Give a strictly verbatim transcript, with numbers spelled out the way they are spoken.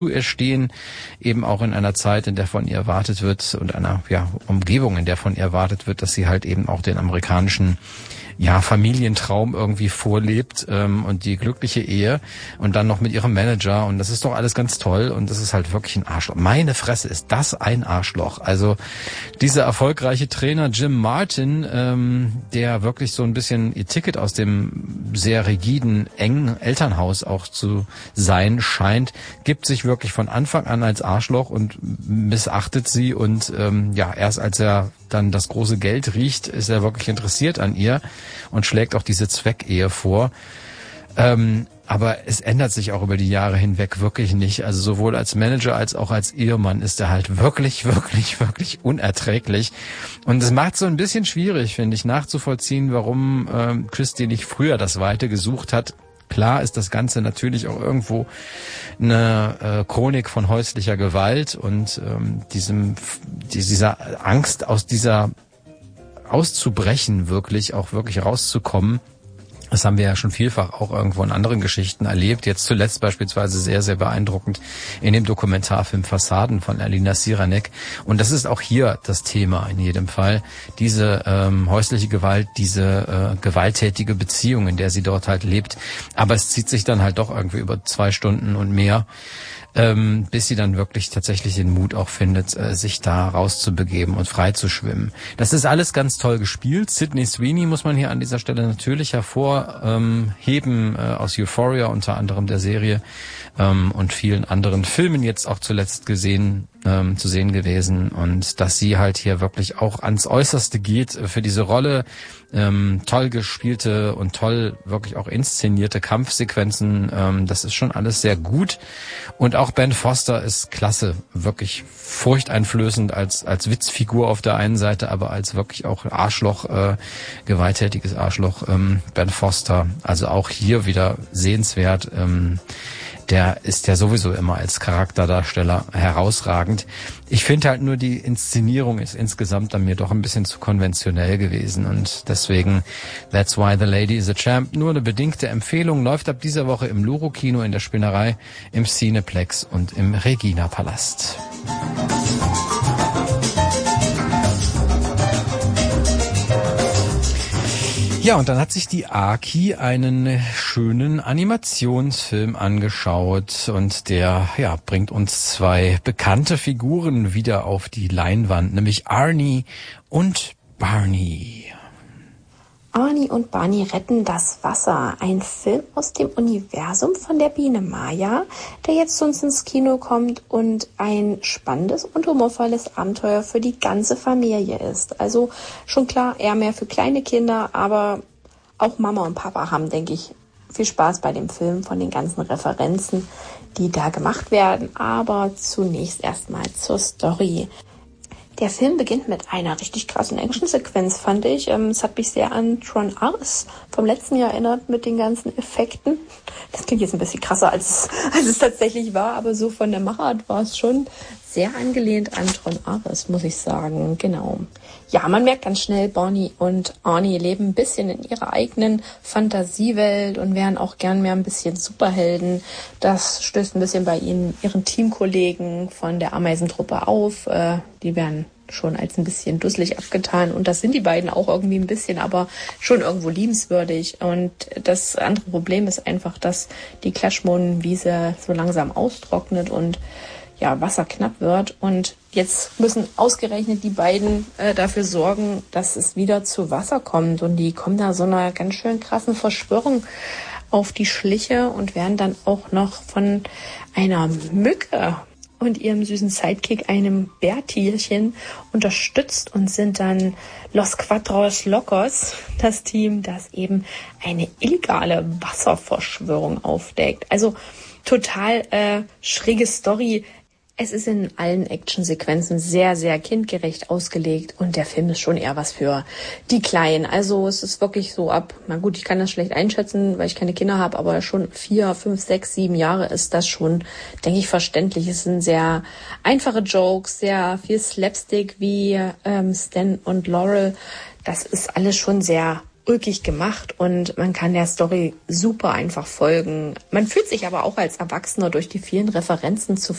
ihr stehen, eben auch in einer Zeit, in der von ihr erwartet wird und einer ja, Umgebung, in der von ihr erwartet wird, dass sie halt eben auch den amerikanischen ja, Familientraum irgendwie vorlebt ähm, und die glückliche Ehe und dann noch mit ihrem Manager und das ist doch alles ganz toll und das ist halt wirklich ein Arschloch. Meine Fresse, ist das ein Arschloch. Also dieser erfolgreiche Trainer Jim Martin, ähm, der wirklich so ein bisschen ihr Ticket aus dem sehr rigiden, engen Elternhaus auch zu sein scheint, gibt sich wirklich von Anfang an als Arschloch und missachtet sie und ähm, ja, erst als er dann das große Geld riecht, ist er wirklich interessiert an ihr und schlägt auch diese Zweckehe vor. Ähm, aber es ändert sich auch über die Jahre hinweg wirklich nicht. Also sowohl als Manager als auch als Ehemann ist er halt wirklich, wirklich, wirklich unerträglich. Und es macht so ein bisschen schwierig, finde ich, nachzuvollziehen, warum ähm, Christy nicht früher das Weite gesucht hat. Klar ist das Ganze natürlich auch irgendwo eine äh, Chronik von häuslicher Gewalt und ähm, diesem dieser Angst, aus dieser auszubrechen, wirklich auch wirklich rauszukommen. Das haben wir ja schon vielfach auch irgendwo in anderen Geschichten erlebt. Jetzt zuletzt beispielsweise sehr, sehr beeindruckend in dem Dokumentarfilm Fassaden von Alina Siranek. Und das ist auch hier das Thema in jedem Fall. Diese ähm, häusliche Gewalt, diese äh, gewalttätige Beziehung, in der sie dort halt lebt. Aber es zieht sich dann halt doch irgendwie über zwei Stunden und mehr, ähm, bis sie dann wirklich tatsächlich den Mut auch findet, äh, sich da rauszubegeben und frei zu schwimmen. Das ist alles ganz toll gespielt. Sydney Sweeney muss man hier an dieser Stelle natürlich hervorheben, ähm, äh, aus Euphoria unter anderem der Serie ähm, und vielen anderen Filmen jetzt auch zuletzt gesehen, ähm, zu sehen gewesen und dass sie halt hier wirklich auch ans Äußerste geht für diese Rolle. Ähm, toll gespielte und toll wirklich auch inszenierte Kampfsequenzen, ähm, das ist schon alles sehr gut und auch Ben Foster ist klasse, wirklich furchteinflößend als als Witzfigur auf der einen Seite, aber als wirklich auch Arschloch, äh, gewalttätiges Arschloch, ähm, Ben Foster, also auch hier wieder sehenswert. ähm, Der ist ja sowieso immer als Charakterdarsteller herausragend. Ich finde halt nur, die Inszenierung ist insgesamt dann mir doch ein bisschen zu konventionell gewesen und deswegen That's Why the Lady is a Champ. Nur eine bedingte Empfehlung, läuft ab dieser Woche im Luro-Kino, in der Spinnerei, im Cineplex und im Regina-Palast. Ja, und dann hat sich die Aki einen schönen Animationsfilm angeschaut und der, ja, bringt uns zwei bekannte Figuren wieder auf die Leinwand, nämlich Arnie und Barney. Arnie und Barney retten das Wasser. Ein Film aus dem Universum von der Biene Maya, der jetzt zu uns ins Kino kommt und ein spannendes und humorvolles Abenteuer für die ganze Familie ist. Also schon klar, eher mehr für kleine Kinder, aber auch Mama und Papa haben, denke ich, viel Spaß bei dem Film von den ganzen Referenzen, die da gemacht werden. Aber zunächst erstmal zur Story. Der Film beginnt mit einer richtig krassen Actionsequenz, fand ich. Es hat mich sehr an Tron Ares vom letzten Jahr erinnert mit den ganzen Effekten. Das klingt jetzt ein bisschen krasser, als es, als es tatsächlich war, aber so von der Machart war es schon sehr angelehnt an Tron Ares, muss ich sagen. Genau. Ja, man merkt ganz schnell, Barney und Arnie leben ein bisschen in ihrer eigenen Fantasiewelt und wären auch gern mehr ein bisschen Superhelden. Das stößt ein bisschen bei ihnen, ihren Teamkollegen von der Ameisentruppe auf. Äh, die werden schon als ein bisschen dusselig abgetan und das sind die beiden auch irgendwie ein bisschen, aber schon irgendwo liebenswürdig. Und das andere Problem ist einfach, dass die Klatschmohnenwiese so langsam austrocknet und ja, Wasser knapp wird und jetzt müssen ausgerechnet die beiden äh, dafür sorgen, dass es wieder zu Wasser kommt und die kommen da so einer ganz schön krassen Verschwörung auf die Schliche und werden dann auch noch von einer Mücke und ihrem süßen Sidekick, einem Bärtierchen, unterstützt und sind dann Los Cuatros Locos, das Team, das eben eine illegale Wasserverschwörung aufdeckt. Also total äh, schräge Story. Es ist in allen Actionsequenzen sehr, sehr kindgerecht ausgelegt und der Film ist schon eher was für die Kleinen. Also es ist wirklich so ab, na gut, ich kann das schlecht einschätzen, weil ich keine Kinder habe, aber schon vier, fünf, sechs, sieben Jahre ist das schon, denke ich, verständlich. Es sind sehr einfache Jokes, sehr viel Slapstick wie ähm, Stan und Laurel. Das ist alles schon sehr ulkig gemacht und man kann der Story super einfach folgen. Man fühlt sich aber auch als Erwachsener durch die vielen Referenzen zu